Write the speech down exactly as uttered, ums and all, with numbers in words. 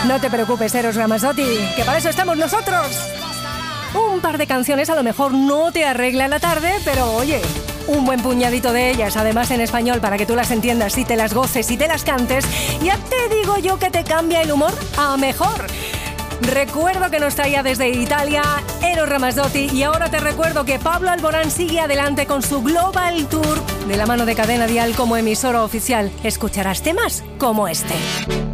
No te preocupes, Eros Ramazzotti, que para eso estamos nosotros. Un par de canciones a lo mejor no te arregla la tarde, pero oye, un buen puñadito de ellas, además en español, para que tú las entiendas y te las goces y te las cantes, ya te digo yo que te cambia el humor a mejor. Recuerdo que nos traía desde Italia Eros Ramazzotti y ahora te recuerdo que Pablo Alborán sigue adelante con su Global Tour de la mano de Cadena Dial como emisora oficial. Escucharás temas como este.